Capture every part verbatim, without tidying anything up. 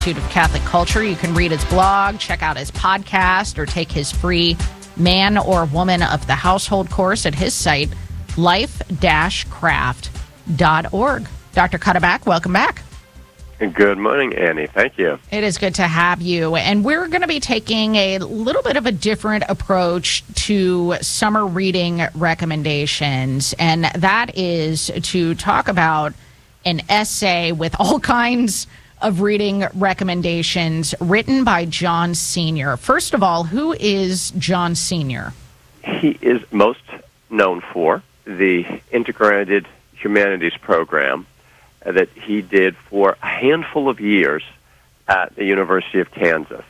of Catholic Culture. You can read his blog, check out his podcast, or take his free Man or Woman of the Household course at his site, life dash craft dot org. Doctor Cuddeback, welcome back. Good morning, Annie. Thank you. It is good to have you. And we're going to be taking a little bit of a different approach to summer reading recommendations. And that is to talk about an essay with all kinds of reading recommendations written by John Senior. First of all, who is John Senior? He is most known for the Integrated Humanities Program that he did for a handful of years at the University of Kansas.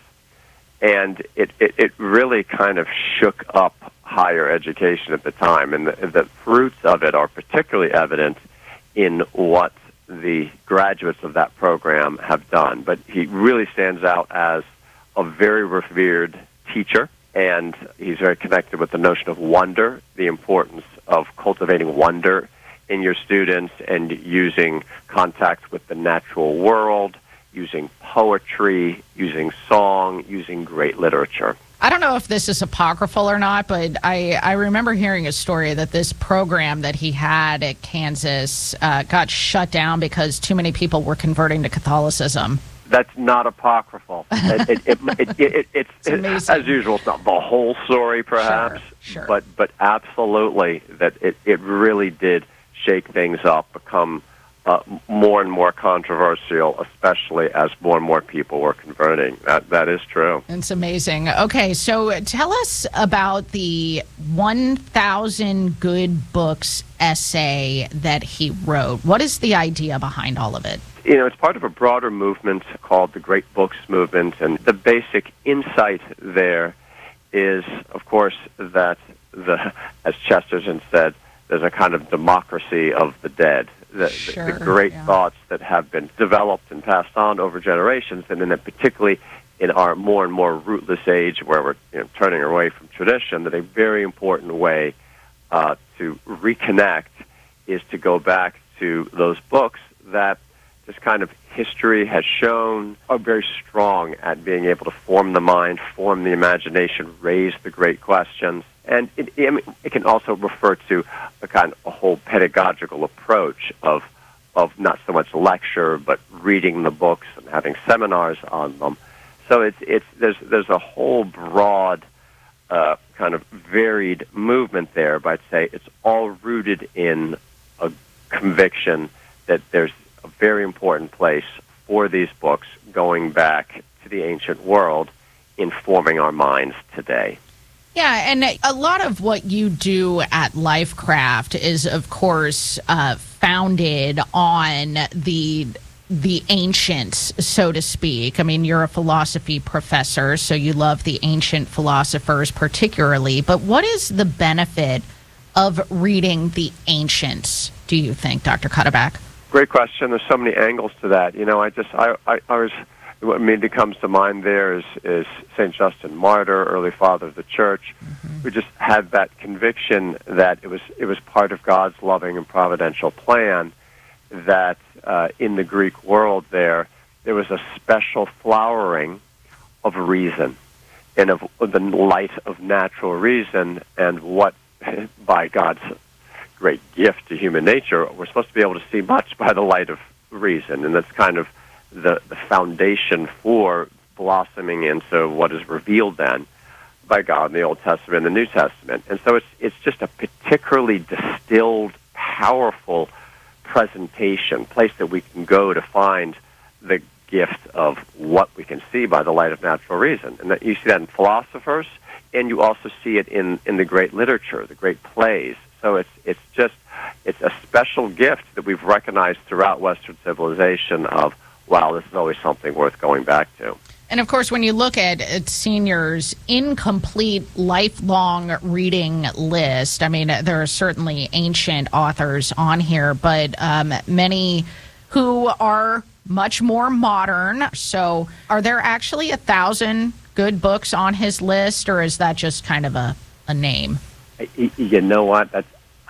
And it, it, it really kind of shook up higher education at the time. And the, the fruits of it are particularly evident in what the graduates of that program have done. But he really stands out as a very revered teacher, and he's very connected with the notion of wonder, the importance of cultivating wonder in your students and using contact with the natural world, using poetry, using song, using great literature. I don't know if this is apocryphal or not, but I, I remember hearing a story that this program that he had at Kansas uh, got shut down because too many people were converting to Catholicism. That's not apocryphal. it, it, it, it, it, it's, it's as usual, it's not the whole story, perhaps, sure, sure. but but absolutely that it, it really did shake things up, become uh, more and more controversial, especially as more and more people were converting. That That is true. It's amazing. Okay, so tell us about the one thousand Good Books essay that he wrote. What is the idea behind all of it? You know, it's part of a broader movement called the Great Books Movement, and the basic insight there is, of course, that, the, as Chesterton said, there's a kind of democracy of the dead. The, sure, the, the great yeah. thoughts that have been developed and passed on over generations, and then particularly in our more and more rootless age where we're you know, turning away from tradition, that a very important way uh, to reconnect is to go back to those books that this kind of history has shown are very strong at being able to form the mind, form the imagination, raise the great questions. And it, I mean, it can also refer to a kind of a whole pedagogical approach of of not so much lecture, but reading the books and having seminars on them. So it's it's there's there's a whole broad uh, kind of varied movement there. But I'd say it's all rooted in a conviction that there's a very important place for these books going back to the ancient world, informing our minds today. Yeah, and a lot of what you do at Lifecraft is, of course, uh, founded on the the ancients, so to speak. I mean, you're a philosophy professor, so you love the ancient philosophers particularly. But what is the benefit of reading the ancients, do you think, Doctor Cuddeback? Great question. There's so many angles to that. You know, I just, I, I, I was... What immediately comes to mind there is, is Saint Justin Martyr, early father of the Church, mm-hmm. who just had that conviction that it was it was part of God's loving and providential plan that uh, in the Greek world there, there was a special flowering of reason and of the light of natural reason, and what, by God's great gift to human nature, we're supposed to be able to see much by the light of reason, and that's kind of The, the foundation for blossoming into what is revealed then by God in the Old Testament and the New Testament. And so it's it's just a particularly distilled, powerful presentation, place that we can go to find the gift of what we can see by the light of natural reason. And that you see that in philosophers, and you also see it in, in the great literature, the great plays. So it's it's just it's a special gift that we've recognized throughout Western civilization of, wow, this is always something worth going back to. And, of course, when you look at, at Senior's incomplete lifelong reading list, I mean, there are certainly ancient authors on here, but um, many who are much more modern. So are there actually a thousand good books on his list, or is that just kind of a, a name? You know what? That's, I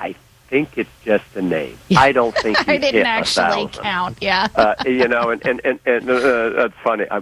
think it's just a name. I don't think I you didn't hit actually a thousand. count. Yeah. uh, you know, and and and, and uh, that's funny. I,